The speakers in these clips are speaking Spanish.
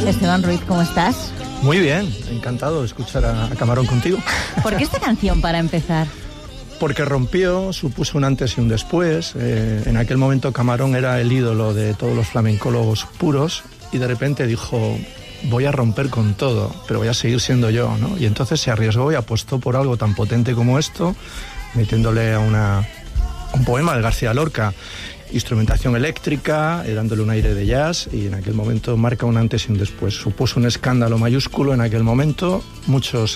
Esteban Ruiz, ¿cómo estás? Muy bien, encantado de escuchar a Camarón contigo. ¿Por qué esta canción para empezar? Porque rompió, supuso un antes y un después. En aquel momento Camarón era el ídolo de todos los flamencólogos puros y de repente dijo, voy a romper con todo, pero voy a seguir siendo yo, ¿no? Y entonces se arriesgó y apostó por algo tan potente como esto, metiéndole a un poema de García Lorca, instrumentación eléctrica, dándole un aire de jazz, y en aquel momento marca un antes y un después. Supuso un escándalo mayúsculo en aquel momento. Muchos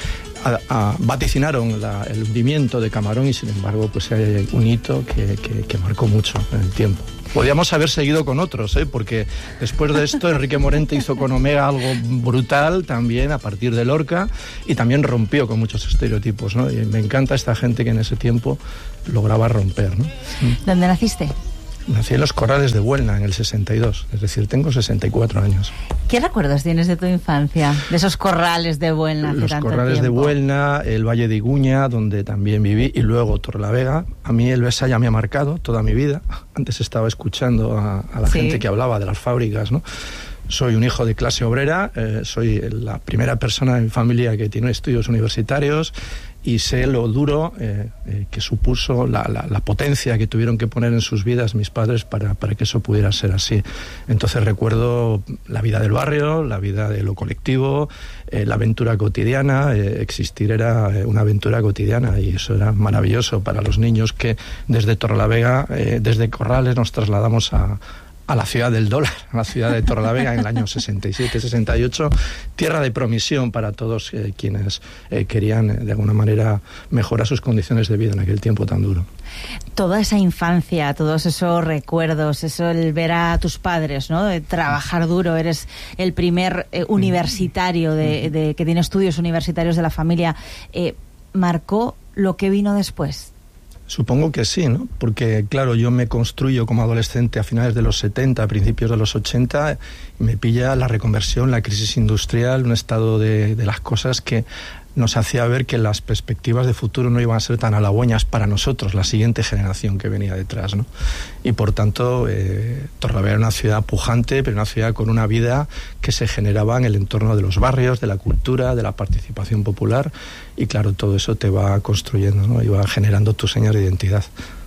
vaticinaron el hundimiento de Camarón y sin embargo pues hay un hito que marcó mucho en el tiempo. Podíamos haber seguido con otros, porque después de esto Enrique Morente hizo con Omega algo brutal también a partir de Lorca y también rompió con muchos estereotipos, ¿no? Y me encanta esta gente que en ese tiempo lograba romper, ¿no? ¿Dónde naciste? Nací en los Corrales de Buelna en el 62, es decir, tengo 64 años. ¿Qué recuerdos tienes de tu infancia, de esos Corrales de Buelna hace tanto tiempo? Los Corrales de Buelna, el Valle de Iguña, donde también viví, y luego Torrelavega. A mí el Besaya me ha marcado toda mi vida. Antes estaba escuchando a la gente que hablaba de las fábricas, ¿no? Soy un hijo de clase obrera, soy la primera persona de mi familia que tiene estudios universitarios y sé lo duro que supuso la potencia que tuvieron que poner en sus vidas mis padres para que eso pudiera ser así. Entonces recuerdo la vida del barrio, la vida de lo colectivo, la aventura cotidiana. Existir era una aventura cotidiana y eso era maravilloso para los niños que desde Torrelavega, desde Corrales nos trasladamos a la ciudad del dólar, a la ciudad de Torrelavega en el año 67-68, tierra de promisión para todos quienes querían de alguna manera mejorar sus condiciones de vida en aquel tiempo tan duro. Toda esa infancia, todos esos recuerdos, eso, el ver a tus padres, ¿no? De trabajar duro, eres el primer universitario que tiene estudios universitarios de la familia, ¿marcó lo que vino después? Supongo que sí, ¿no? Porque, claro, yo me construyo como adolescente a finales de los 70, a principios de los 80, y me pilla la reconversión, la crisis industrial, un estado de las cosas que nos hacía ver que las perspectivas de futuro no iban a ser tan halagüeñas para nosotros, la siguiente generación que venía detrás, ¿no? Y por tanto, Torrelavega era una ciudad pujante, pero una ciudad con una vida que se generaba en el entorno de los barrios, de la cultura, de la participación popular, y claro, todo eso te va construyendo, ¿no? Y va generando tus señas de identidad.